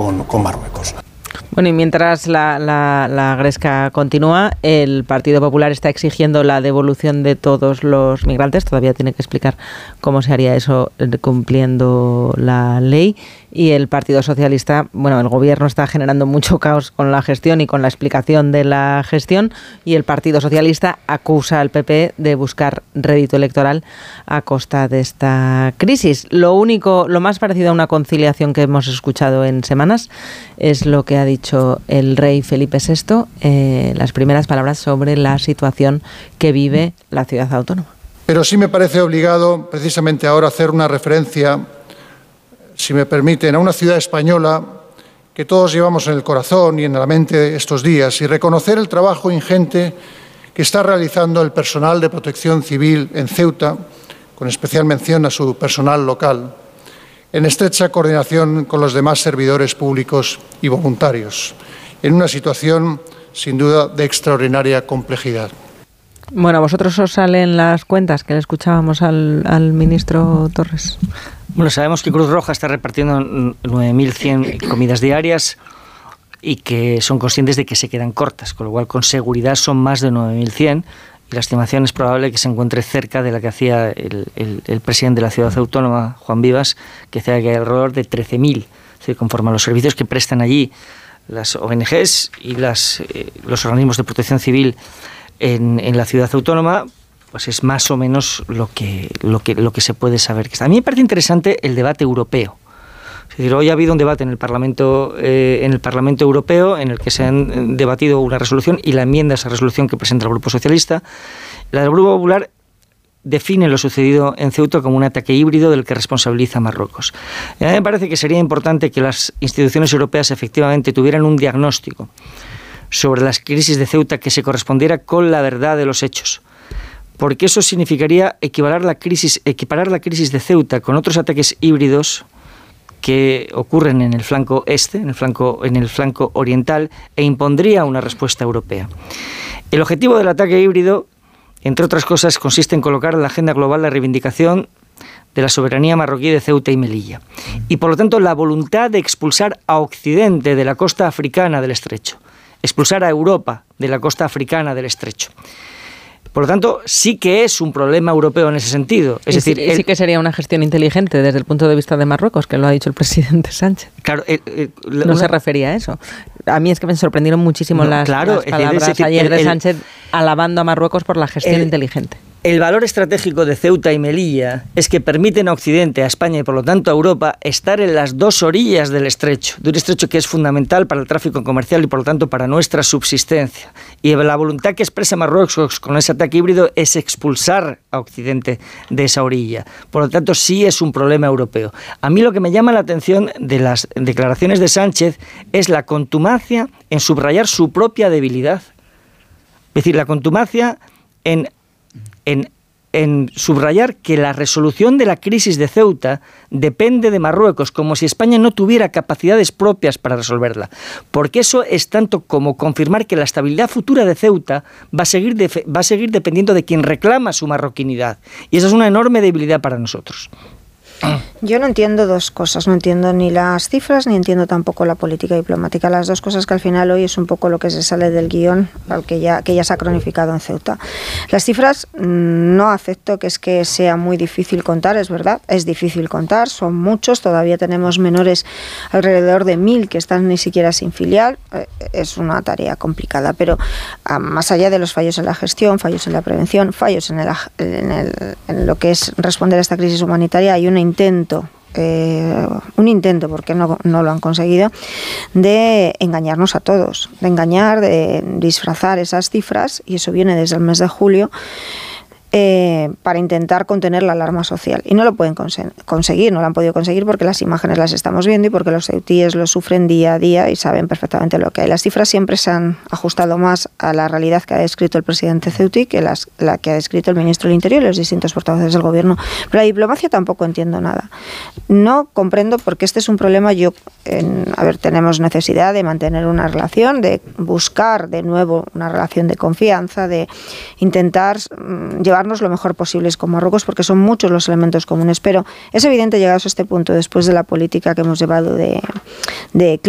con Marruecos. Bueno, y mientras la gresca continúa, el Partido Popular está exigiendo la devolución de todos los migrantes. Todavía tiene que explicar cómo se haría eso cumpliendo la ley. Y el Partido Socialista, bueno, el gobierno está generando mucho caos con la gestión y con la explicación de la gestión. Y el Partido Socialista acusa al PP de buscar rédito electoral a costa de esta crisis. Lo más parecido a una conciliación que hemos escuchado en semanas es lo que ha dicho el rey Felipe VI, las primeras palabras sobre la situación que vive la ciudad autónoma. Pero sí me parece obligado, precisamente ahora, hacer una referencia, si me permiten, a una ciudad española que todos llevamos en el corazón y en la mente estos días, y reconocer el trabajo ingente que está realizando el personal de protección civil en Ceuta, con especial mención a su personal local, en estrecha coordinación con los demás servidores públicos y voluntarios, en una situación, sin duda, de extraordinaria complejidad. Bueno, ¿a vosotros os salen las cuentas que le escuchábamos al ministro Torres? Bueno, sabemos que Cruz Roja está repartiendo 9.100 comidas diarias y que son conscientes de que se quedan cortas, con lo cual con seguridad son más de 9.100 y la estimación es probable que se encuentre cerca de la que hacía el presidente de la ciudad autónoma, Juan Vivas, que decía que hay alrededor de 13.000, es decir, conforme a los servicios que prestan allí las ONGs y los organismos de protección civil en la ciudad autónoma, pues es más o menos lo que se puede saber. A mí me parece interesante el debate europeo. Es decir, hoy ha habido un debate en el Parlamento Europeo en el que se han debatido una resolución y la enmienda a esa resolución que presenta el Grupo Socialista. La del Grupo Popular define lo sucedido en Ceuta como un ataque híbrido del que responsabiliza a Marruecos. Y a mí me parece que sería importante que las instituciones europeas efectivamente tuvieran un diagnóstico sobre las crisis de Ceuta que se correspondiera con la verdad de los hechos, porque eso significaría equiparar la crisis de Ceuta con otros ataques híbridos que ocurren en el flanco este, en el flanco oriental, e impondría una respuesta europea. El objetivo del ataque híbrido, entre otras cosas, consiste en colocar en la agenda global la reivindicación de la soberanía marroquí de Ceuta y Melilla, y por lo tanto la voluntad de expulsar a Occidente de la costa africana del Estrecho, expulsar a Europa de la costa africana del Estrecho. Por lo tanto, sí que es un problema europeo en ese sentido. Es decir, sí que sería una gestión inteligente desde el punto de vista de Marruecos, que lo ha dicho el presidente Sánchez. Claro, no se refería a eso. A mí es que me sorprendieron muchísimo las palabras ayer de Sánchez alabando a Marruecos por la gestión inteligente. El valor estratégico de Ceuta y Melilla es que permiten a Occidente, a España y por lo tanto a Europa estar en las dos orillas del estrecho, de un estrecho que es fundamental para el tráfico comercial y por lo tanto para nuestra subsistencia. Y la voluntad que expresa Marruecos con ese ataque híbrido es expulsar a Occidente de esa orilla. Por lo tanto, sí es un problema europeo. A mí lo que me llama la atención de las declaraciones de Sánchez es la contumacia en subrayar su propia debilidad. Es decir, la contumacia en subrayar que la resolución de la crisis de Ceuta depende de Marruecos, como si España no tuviera capacidades propias para resolverla. Porque eso es tanto como confirmar que la estabilidad futura de Ceuta va a seguir dependiendo de quien reclama su marroquinidad. Y esa es una enorme debilidad para nosotros. Yo no entiendo dos cosas, no entiendo ni las cifras ni entiendo tampoco la política diplomática. Las dos cosas que al final hoy es un poco lo que se sale del guión al que ya se ha cronificado en Ceuta. Las cifras no acepto que sea muy difícil contar, es verdad, es difícil contar, son muchos, todavía tenemos menores alrededor de 1.000 que están ni siquiera sin filial, es una tarea complicada, pero más allá de los fallos en la gestión, fallos en la prevención, fallos en lo que es responder a esta crisis humanitaria, hay un intento, porque no lo han conseguido, de engañarnos a todos, de disfrazar esas cifras, y eso viene desde el mes de julio, para intentar contener la alarma social. Y no lo pueden conseguir, no lo han podido conseguir porque las imágenes las estamos viendo y porque los ceutíes lo sufren día a día y saben perfectamente lo que hay. Las cifras siempre se han ajustado más a la realidad que ha descrito el presidente ceutí que la que ha descrito el ministro del Interior y los distintos portavoces del gobierno. Pero la diplomacia tampoco entiendo nada. No comprendo porque este es un problema. Tenemos necesidad de mantener una relación, de buscar de nuevo una relación de confianza, de intentar llevarnos lo mejor posibles con Marruecos, porque son muchos los elementos comunes, pero es evidente, llegados a este punto, después de la política que hemos llevado de